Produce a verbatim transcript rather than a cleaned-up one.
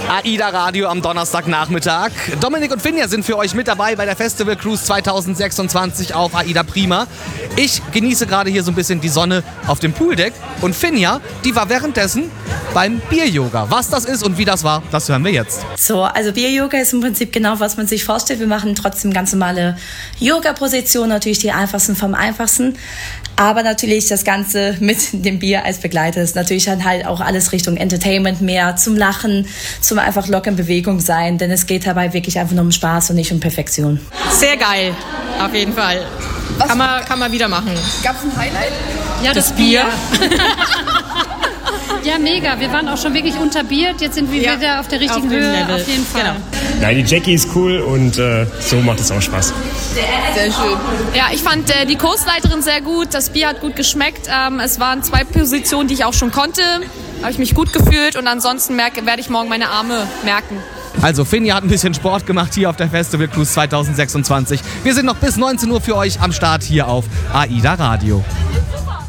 AIDA Radio am Donnerstagnachmittag. Dominik und Finja sind für euch mit dabei bei der Festival Cruise zweitausendsechsundzwanzig auf AIDA Prima. Ich genieße gerade hier so ein bisschen die Sonne auf dem Pooldeck und Finja, die war währenddessen beim Bier-Yoga. Was das ist und wie das war, das hören wir jetzt. So, also Bier-Yoga ist im Prinzip genau, was man sich vorstellt. Wir machen trotzdem ganz normale Yoga-Positionen, natürlich die einfachsten vom einfachsten. Aber natürlich das Ganze mit dem Bier als Begleiter ist natürlich dann halt auch alles Richtung Entertainment, mehr zum Lachen, zum einfach locker in Bewegung sein. Denn es geht dabei wirklich einfach nur um Spaß und nicht um Perfektion. Sehr geil, auf jeden Fall. Was kann man, kann man wieder machen. Gab es ein Highlight? Ja, das, das Bier. Ja, mega. Wir waren auch schon wirklich unterbiert. Jetzt sind wir ja, wieder auf der richtigen auf Höhe. Level. Auf jeden Fall. Genau. Nein, die Jackie ist cool und äh, so macht es auch Spaß. Sehr schön. Ja, ich fand äh, die Kursleiterin sehr gut. Das Bier hat gut geschmeckt. Ähm, es waren zwei Positionen, die ich auch schon konnte. Habe ich mich gut gefühlt und ansonsten merke, werde ich morgen meine Arme merken. Also Finja hat ein bisschen Sport gemacht hier auf der Festival Cruise zweitausendsechsundzwanzig. Wir sind noch bis neunzehn Uhr für euch am Start hier auf AIDA Radio.